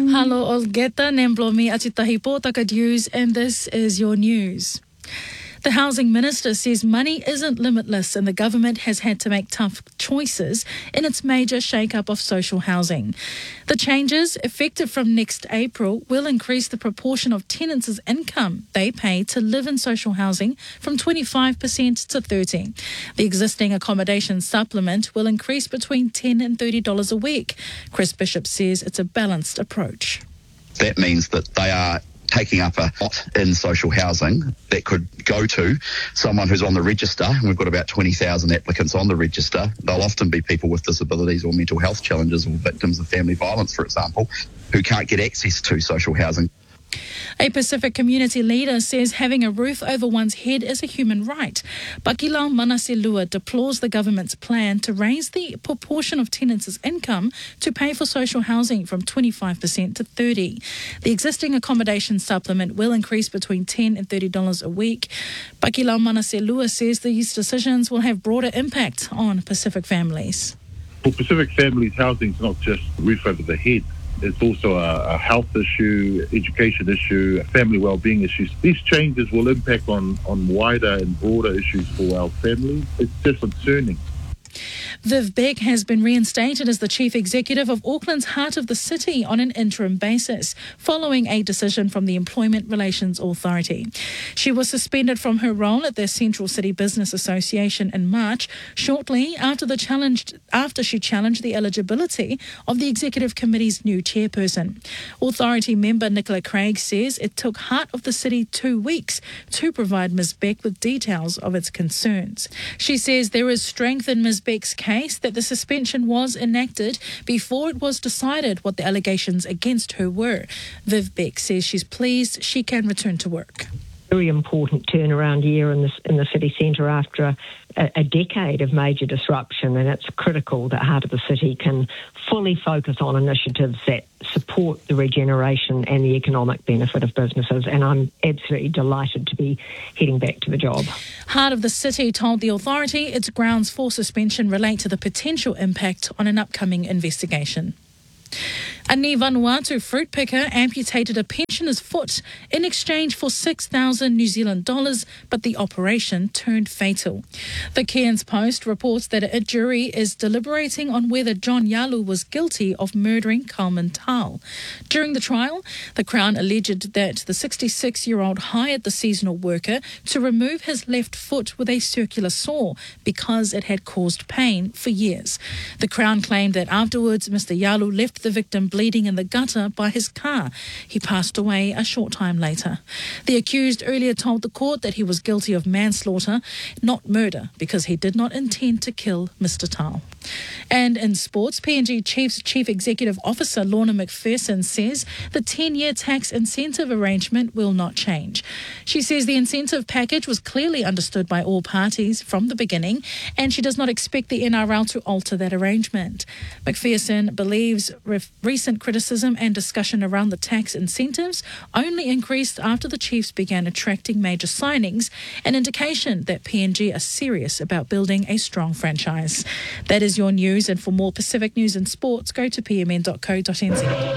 Halo Olgeta Nemblomi Atitahi Potaka News, and this is your news. The Housing Minister says money isn't limitless and the government has had to make tough choices in its major shake-up of social housing. The changes, effective from next April, will increase the proportion of tenants' income they pay to live in social housing from 25% to 30%. The existing accommodation supplement will increase between $10 and $30 a week. Chris Bishop says it's a balanced approach. That means that they are taking up a lot in social housing that could go to someone who's on the register, and we've got about 20,000 applicants on the register. They'll often be people with disabilities or mental health challenges or victims of family violence, for example, who can't get access to social housing. A Pacific community leader says having a roof over one's head is a human right. Pakilau Manaselua deplores the government's plan to raise the proportion of tenants' income to pay for social housing from 25% to 30%. The existing accommodation supplement will increase between $10 and $30 a week. Pakilau Manaselua says these decisions will have broader impact on Pacific families. For Pacific families, housing is not just a roof over the head. It's also a health issue, education issue, family well-being issues. These changes will impact on wider and broader issues for our families. It's just concerning. Viv Beck has been reinstated as the Chief Executive of Auckland's Heart of the City on an interim basis, following a decision from the Employment Relations Authority. She was suspended from her role at the Central City Business Association in March, shortly after she challenged the eligibility of the Executive Committee's new chairperson. Authority member Nicola Craig says it took Heart of the City 2 weeks to provide Ms Beck with details of its concerns. She says there is strength in Ms Beck's case that the suspension was enacted before it was decided what the allegations against her were. Viv Beck says she's pleased she can return to work. Very important turnaround year in the city centre after a decade of major disruption, and it's critical that Heart of the City can fully focus on initiatives that support the regeneration and the economic benefit of businesses, and I'm absolutely delighted to be heading back to the job. Heart of the City told the authority its grounds for suspension relate to the potential impact on an upcoming investigation. A Ni Vanuatu fruit picker amputated a pensioner's foot in exchange for 6,000 New Zealand dollars, but the operation turned fatal. The Cairns Post reports that a jury is deliberating on whether John Yalu was guilty of murdering Kalman Tal. During the trial, the Crown alleged that the 66-year-old hired the seasonal worker to remove his left foot with a circular saw because it had caused pain for years. The Crown claimed that afterwards Mr. Yalu left the victim bleeding in the gutter by his car. He passed away a short time later. The accused earlier told the court that he was guilty of manslaughter, not murder, because he did not intend to kill Mr. Tal. And in sports, PNG Chief's Chief Executive Officer Lorna McPherson says the 10-year tax incentive arrangement will not change. She says the incentive package was clearly understood by all parties from the beginning, and she does not expect the NRL to alter that arrangement. McPherson believes recent criticism and discussion around the tax incentives only increased after the Chiefs began attracting major signings, an indication that PNG are serious about building a strong franchise. That is your news, and for more Pacific news and sports, go to pmn.co.nz.